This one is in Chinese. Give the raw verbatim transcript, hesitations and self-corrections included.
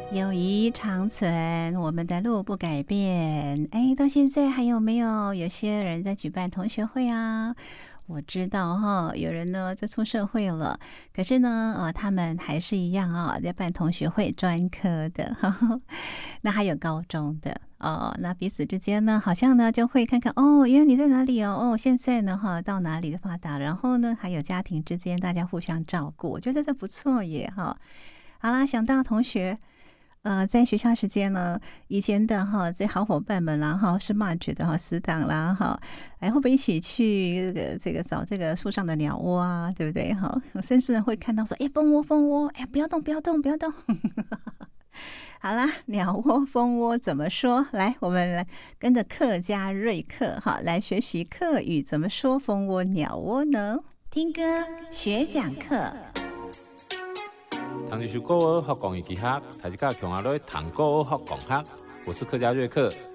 友谊长存，我们的路不改变。哎，到现在还有没有有些人在举办同学会啊？我知道哈，有人呢在出社会了，可是呢，呃，他们还是一样啊，在办同学会，专科的，呵呵那还有高中的哦，那彼此之间呢，好像呢就会看看哦，原来你在哪里哦，哦，现在呢哈到哪里的发达，然后呢还有家庭之间大家互相照顾，我觉得这不错耶哈。好啦，想到同学。呃，在学校时间呢，以前的哈，这好伙伴们啦，哈，是骂觉得哈，死党啦，哈，哎，会不会一起去这个这个找这个树上的鸟窝啊，对不对？哈，甚至会看到说，哎，蜂窝，蜂窝，哎，不要动，不要动，不要动。好啦，鸟窝、蜂窝怎么说？来，我们来跟着客家瑞克哈，来学习客语怎么说蜂窝、鸟窝呢？听歌学讲课。 唐吉修国学讲义技巧，大家强下来谈国学讲学。我是客家瑞克，